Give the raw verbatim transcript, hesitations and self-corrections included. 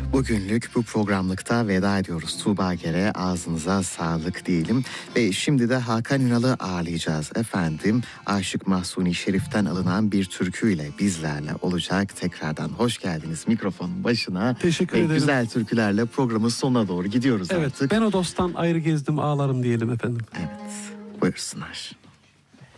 Bugünlük bu programlıkta veda ediyoruz. Tuğba Ger'e ağzınıza sağlık diyelim. Ve şimdi de Hakan Ünal'ı ağırlayacağız efendim. Aşık Mahzuni Şerif'ten alınan bir türküyle bizlerle olacak. Tekrardan hoş geldiniz mikrofonun başına. Teşekkür ve ederim. Güzel türkülerle programın sonuna doğru gidiyoruz evet, artık. Ben o dosttan ayrı gezdim ağlarım diyelim efendim. Evet, buyursunlar.